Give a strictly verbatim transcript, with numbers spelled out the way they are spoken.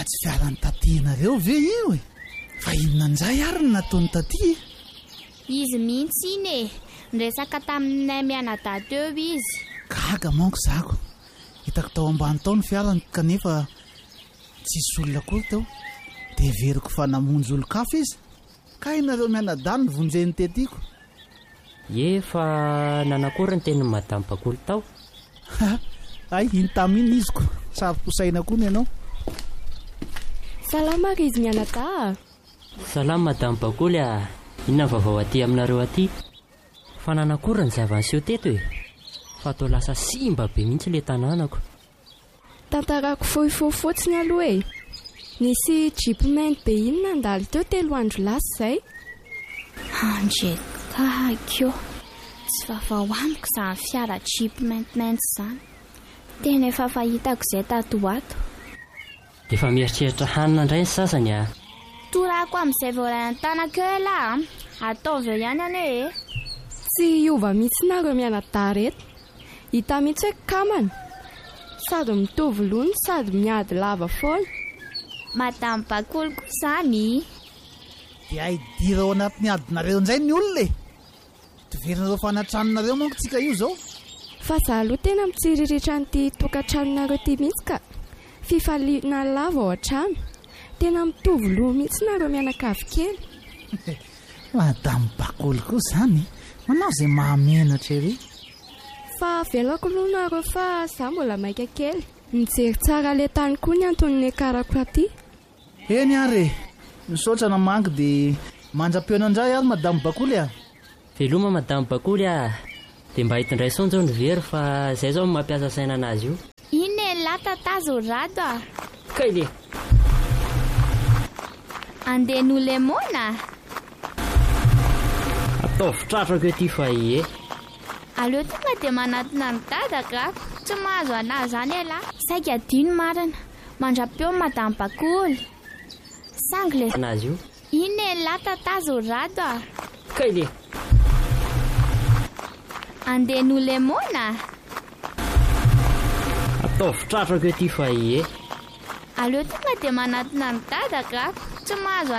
tsy fiarany tatianareo ve io e fa inona anjay ary ny nataony taty izy mihitsy iny e niresaka taminay mianadaty eo izy gaga manko zako hitako tao ambany tao ny fiarany kanefa tsisy olona kory tao dia veriko fa namonjy olo-kafa izy ka inareo mianadany ny vonjeny tetiko e fa nanakory ny tenin'ny madame Bakoly tao ay iny taminy iziko saroposaina koa ny ianao salama ry izy mianada salama madame Bakoly a inona ny vaovao aty aminareo aty fa nanakory ny zava-niseho teto e fa atao lasa simba be mihitsy le tanànako tantarako fohifohy fotsiny aloha e nisy jipomainty be iny nandalo teo telo andro lasa izay andrekakio tsy vavao amiko izany fiara jipo maintimainty izany tena efa fahitako izay tato ato efa mieritreritra hanina indray ny sasany a torako amin'izay voaray an-tanako eo lahy ataovy eo ihany ane e tsy hiova mihitsy nareo mianada reto hita mihitsy hoe kamana sady mitovy lony sady miady lava foana madame Bakoly koa izany dia aidira ao anatin'ny adinareo inzay ny olona e toverinareo fanatranonareo manko tsika io zao fa za aloha tena mitsiriritra n'ity tokantranonareo ty mihitsy ka fifaliana lava ao an-trano tena mitovy loha mihitsy nareo mianakavy kely madame Bakoly koa izany manao izay mahamenatra ery fa velako aloha nareo fa za mbola maika kely mijery tsara le tany koa ny anton'ny akarako aty eny ary misaotra na mangy dia mandra-peona indray ary madame Bakoly a veloma madame Bakoly a dia mba hitindray sonjao ny very fa izay zao mampiasa saina anazy io iny e lahy tatazo rado a kaile andeha nolemona atao fitratrako ety fa ie aleo tonga dia manatona ny dadaka tsy mahazo anazy zany e lahy saika adino marina mandra-peo madame Bakoly sangy le anazy io iny e lahy tatazo rado a kaile andeha nolemona atao fitratrako ety fa ie aleo tonga dia manatona ny dadaka tsy mahazo